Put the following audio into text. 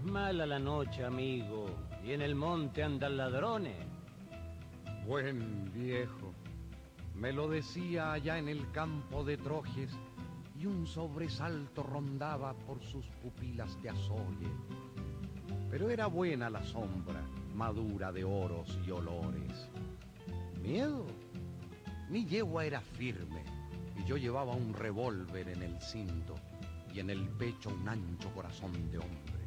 Mala la noche, amigo, y en el monte andan ladrones. Buen viejo, me lo decía allá en el campo de Trojes, y un sobresalto rondaba por sus pupilas de azogue. Pero era buena la sombra, madura de oros y olores. ¿Miedo? Mi yegua era firme, y yo llevaba un revólver en el cinto, y en el pecho un ancho corazón de hombre.